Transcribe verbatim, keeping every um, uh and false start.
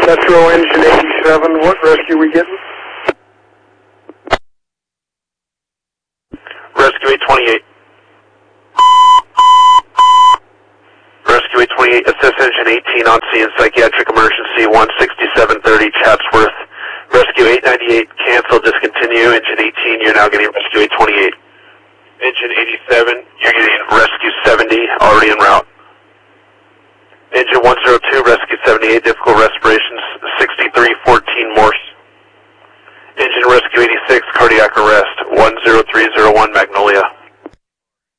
Metro engine eighty-seven, what rescue we getting? Rescue eight twenty-eight. Rescue eight twenty-eight, assist engine eighteen on scene, psychiatric emergency, one sixty-seven thirty Chatsworth. Rescue eight ninety-eight, cancel, discontinue. Engine eighteen, you're now getting rescue eight twenty-eight. Engine eighty-seven, you're getting rescue seventy, already en route. Engine one zero two, rescue